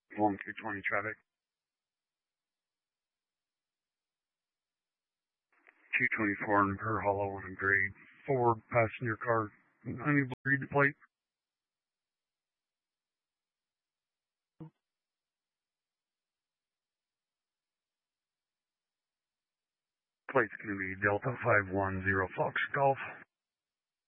Long 220 traffic. 224 in Per Hollow on a grade 4 passenger car. Unable to read the plate. Plate's going to be Delta 510 Fox Golf.